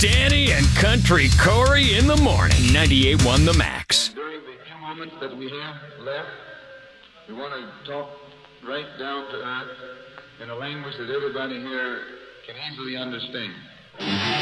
Danny and Country Corey in the morning. 98.1 The Max. During the few moments that we have left, we want to talk right down to earth in a language that everybody here can easily understand.